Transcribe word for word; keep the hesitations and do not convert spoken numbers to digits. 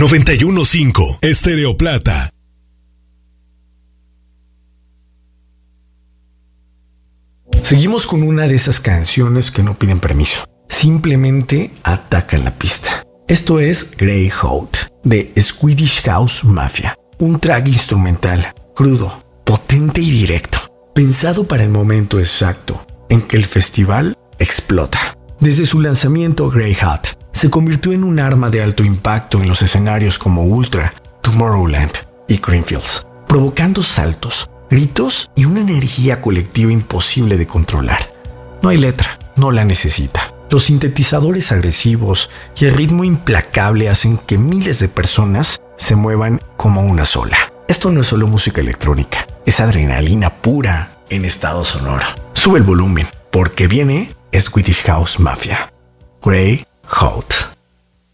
noventa y uno punto cinco Estéreo Plata. Seguimos con una de esas canciones que no piden permiso. Simplemente atacan la pista. Esto es Greyhound, de Swedish House Mafia. Un track instrumental, crudo, potente y directo. Pensado para el momento exacto en que el festival explota. Desde su lanzamiento, Greyhound se convirtió en un arma de alto impacto en los escenarios como Ultra, Tomorrowland y Greenfields, provocando saltos, gritos y una energía colectiva imposible de controlar. No hay letra, no la necesita. Los sintetizadores agresivos y el ritmo implacable hacen que miles de personas se muevan como una sola. Esto no es solo música electrónica, es adrenalina pura en estado sonoro. Sube el volumen, porque viene Swedish House Mafia. Greyhound.